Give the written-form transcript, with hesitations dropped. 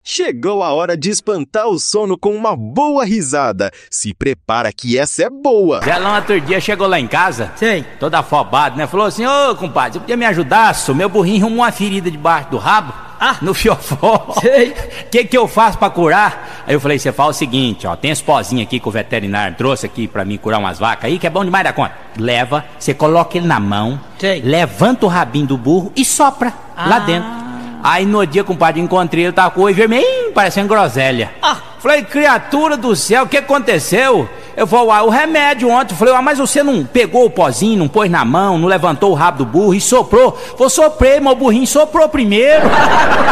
Chegou a hora de espantar o sono com uma boa risada. Se prepara que essa é boa. Zelão outro dia chegou lá em casa, Sei. todo afobado, né? Falou assim: ô compadre, você podia me ajudar? Meu burrinho arrumou uma ferida debaixo do rabo, no fiofó. Sei. Que eu faço pra curar? Aí eu falei: você fala o seguinte, ó, tem esse pozinho aqui que o veterinário trouxe aqui pra mim curar umas vacas aí, que é bom demais da conta. Leva, você coloca ele na mão, Sei. levanta o rabinho do burro e sopra lá dentro. Aí no dia, compadre, encontrei ele, tava com o olho vermelho, parecendo groselha. Falei: criatura do céu, o que aconteceu? Eu falei: o remédio ontem. Falei: mas você não pegou o pozinho, não pôs na mão, não levantou o rabo do burro e soprou? Falei: soprei, mas o burrinho soprou primeiro.